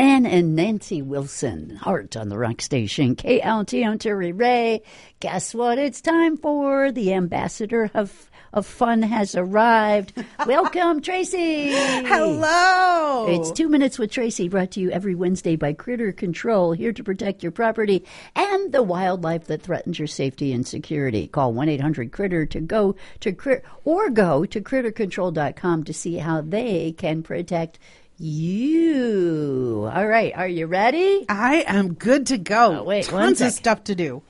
Ann and Nancy Wilson, Heart on the Rock Station, KLT on Terry Ray. Guess what it's time for? The ambassador of fun has arrived. Welcome, Tracy. Hello. It's 2 Minutes with Tracy, brought to you every Wednesday by Critter Control, here to protect your property and the wildlife that threatens your safety and security. Call 1-800-CRITTER to go to CritterControl.com to see how they can protect you. All right, are you ready? I am good to go. Wait, tons of stuff to do.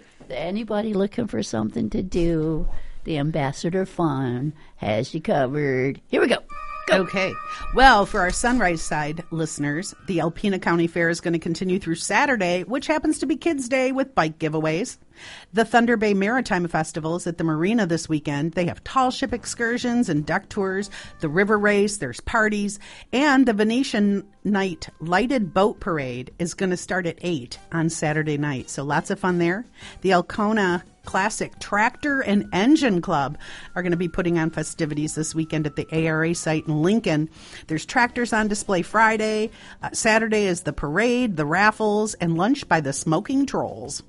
Anybody looking for something to do? The Ambassador Fun has you covered. Here we go. Okay. Well, for our Sunrise Side listeners, the Alpena County Fair is going to continue through Saturday, which happens to be Kids' Day, with bike giveaways. The Thunder Bay Maritime Festival is at the marina this weekend. They have tall ship excursions and deck tours, the river race, there's parties, and the Venetian Night Lighted Boat Parade is going to start at 8 on Saturday night. So lots of fun there. The Alcona Classic Tractor and Engine Club are going to be putting on festivities this weekend at the ARA site in Lincoln. There's tractors on display Friday. Saturday is the parade, the raffles, and lunch by the Smoking Trolls.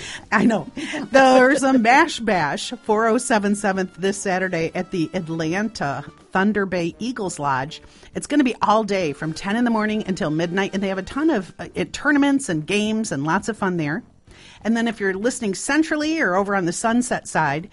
I know. There's a Mash Bash 407 7th this Saturday at the Atlanta Thunder Bay Eagles Lodge. It's going to be all day from 10 in the morning until midnight, and they have a ton of tournaments and games and lots of fun there. And then if you're listening centrally or over on the Sunset side,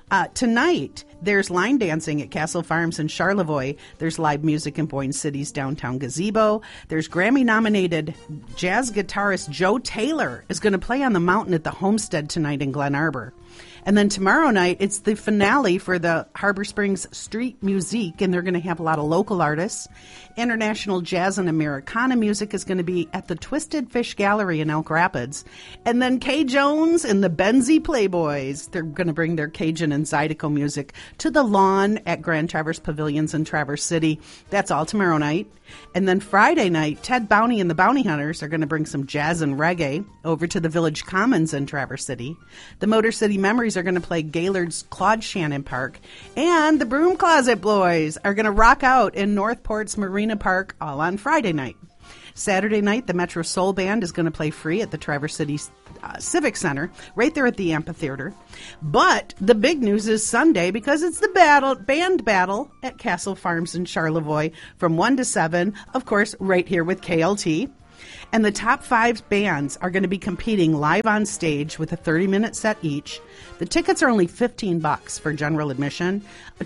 tonight there's line dancing at Castle Farms in Charlevoix. There's live music in Boyne City's downtown gazebo. There's Grammy-nominated jazz guitarist Joe Taylor is going to play on the mountain at the Homestead tonight in Glen Arbor. And then tomorrow night, it's the finale for the Harbor Springs Street Musique, and they're going to have a lot of local artists. International jazz and Americana music is going to be at the Twisted Fish Gallery in Elk Rapids. And then Kay Jones and the Benzie Playboys, they're going to bring their Cajun and Zydeco music to the lawn at Grand Traverse Pavilions in Traverse City. That's all tomorrow night. And then Friday night, Ted Bounty and the Bounty Hunters are going to bring some jazz and reggae over to the Village Commons in Traverse City. The Motor City Memories are going to play Gaylord's Claude Shannon Park. And the Broom Closet Boys are going to rock out in Northport's Marina Park all on Friday night. Saturday night, the Metro Soul Band is going to play free at the Traverse City Civic Center, right there at the amphitheater. But the big news is Sunday, because it's the band battle at Castle Farms in Charlevoix from 1 to 7, of course, right here with KLT. And the top 5 bands are going to be competing live on stage with a 30-minute set each. The tickets are only $15 for general admission,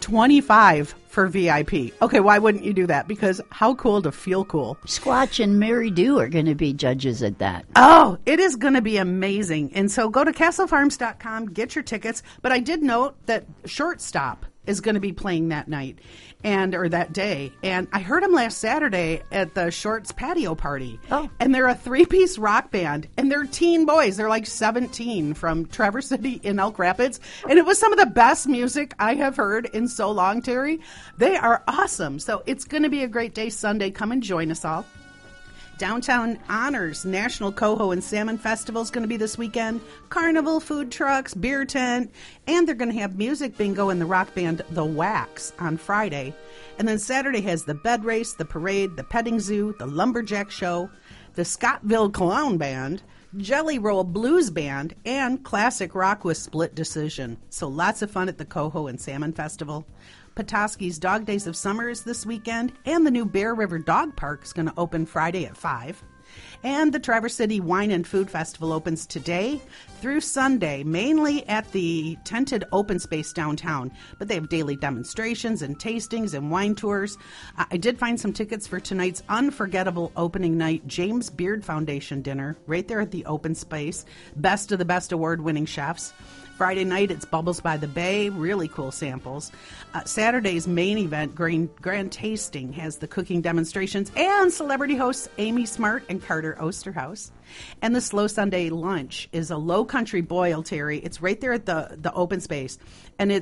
$25 for VIP. Okay, why wouldn't you do that? Because how cool to feel cool. Squatch and Mary Dew are going to be judges at that. Oh, it is going to be amazing. And so go to castlefarms.com, get your tickets. But I did note that Shortstop is going to be playing that night or that day. And I heard him last Saturday at the Shorts patio party. Oh. And they're a 3-piece rock band, and they're teen boys. They're like 17 from Traverse City in Elk Rapids. And it was some of the best music I have heard in so long, Terry. They are awesome. So it's going to be a great day Sunday. Come and join us all. Downtown Honors National Coho and Salmon Festival is going to be this weekend. Carnival, food trucks, beer tent, and they're going to have music bingo and the rock band The Wax on Friday. And then Saturday has the bed race, the parade, the petting zoo, the lumberjack show, the Scottville Clown Band, Jelly Roll Blues Band, and classic rock with Split Decision. So lots of fun at the Coho and Salmon Festival. Petoskey's Dog Days of Summer is this weekend, and the new Bear River Dog Park is going to open Friday at 5. And the Traverse City Wine and Food Festival opens today through Sunday, mainly at the tented open space downtown. But they have daily demonstrations and tastings and wine tours. I did find some tickets for tonight's unforgettable opening night James Beard Foundation dinner right there at the open space. Best of the best award-winning chefs. Friday night, it's Bubbles by the Bay, really cool samples. Saturday's main event, Grand Tasting, has the cooking demonstrations and celebrity hosts Amy Smart and Carter Osterhaus. And the Slow Sunday lunch is a low country boil, Terry. It's right there at the open space. And it's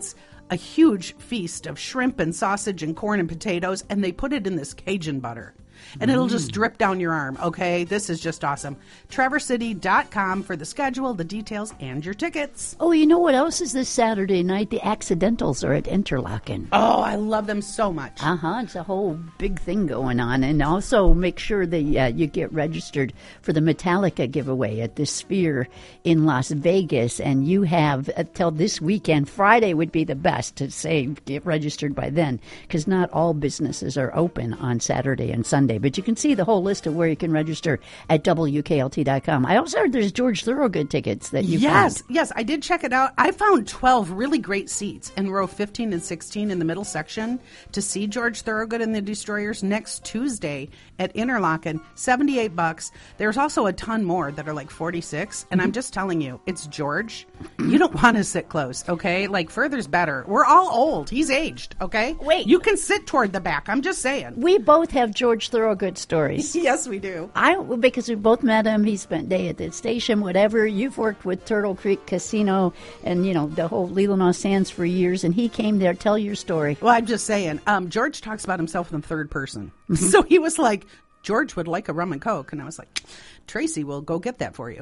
a huge feast of shrimp and sausage and corn and potatoes, and they put it in this Cajun butter. And it'll just drip down your arm, okay? This is just awesome. TraverseCity.com for the schedule, the details, and your tickets. Oh, you know what else is this Saturday night? The Accidentals are at Interlaken. Oh, I love them so much. It's a whole big thing going on. And also make sure that you get registered for the Metallica giveaway at the Sphere in Las Vegas. And you have till this weekend. Friday would be the best to say get registered by then, because not all businesses are open on Saturday and Sunday. But you can see the whole list of where you can register at WKLT.com. I also heard there's George Thorogood tickets that you found. Yes, I did check it out. I found 12 really great seats in row 15 and 16 in the middle section to see George Thorogood and the Destroyers next Tuesday at Interlaken, $78. There's also a ton more that are like $46, and I'm just telling you, it's George. You don't want to sit close, okay? Like, further's better. We're all old. He's aged, okay? Wait. You can sit toward the back. I'm just saying. We both have George Thorogood stories. Yes, we do. Because we both met him. He spent day at the station, whatever. You've worked with Turtle Creek Casino and, the whole Leelanau Sands for years, and he came there. Tell your story. Well, I'm just saying, George talks about himself in the third person. So he was like, George would like a rum and Coke. And I was like, Tracy will go get that for you.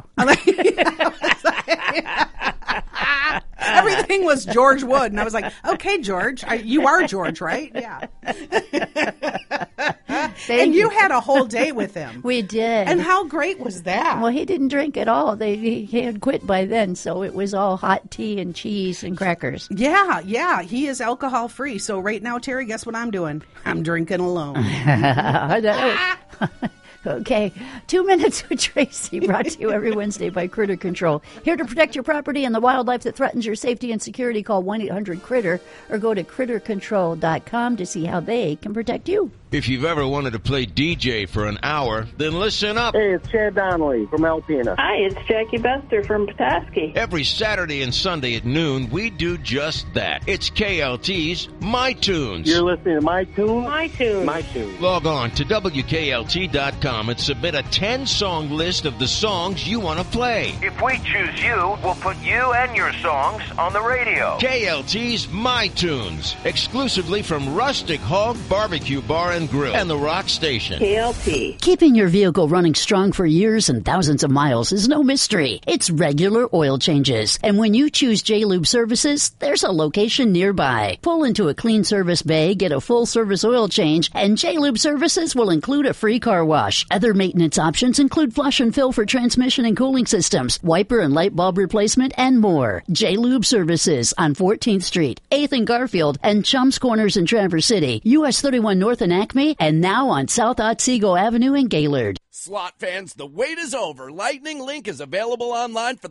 Everything was George Wood. And I was like, okay, George, you are George, right? Yeah. And you had a whole day with him. We did. And how great was that? Well, he didn't drink at all. He had quit by then, so it was all hot tea and cheese and crackers. Yeah. He is alcohol free. So right now, Terry, guess what I'm doing? I'm drinking alone. Okay, 2 Minutes with Tracy, brought to you every Wednesday by Critter Control. Here to protect your property and the wildlife that threatens your safety and security. Call 1-800-CRITTER or go to CritterControl.com to see how they can protect you. If you've ever wanted to play DJ for an hour, then listen up. Hey, it's Chad Donnelly from Alpena. Hi, it's Jackie Bester from Petoskey. Every Saturday and Sunday at noon, we do just that. It's KLT's My Tunes. You're listening to My Tunes? My Tunes. My Tunes. Log on to WKLT.com and submit a 10-song list of the songs you want to play. If we choose you, we'll put you and your songs on the radio. KLT's My Tunes, exclusively from Rustic Hog Barbecue Bar and Grill and the Rock Station. KLT. Keeping your vehicle running strong for years and thousands of miles is no mystery. It's regular oil changes. And when you choose J-Lube Services, there's a location nearby. Pull into a clean service bay, get a full service oil change, and J-Lube Services will include a free car wash. Other maintenance options include flush and fill for transmission and cooling systems, wiper and light bulb replacement, and more. J-Lube Services on 14th Street, 8th and Garfield, and Chums Corners in Traverse City, US 31 North and Acme, and now on South Otsego Avenue in Gaylord. Slot fans, the wait is over. Lightning Link is available online for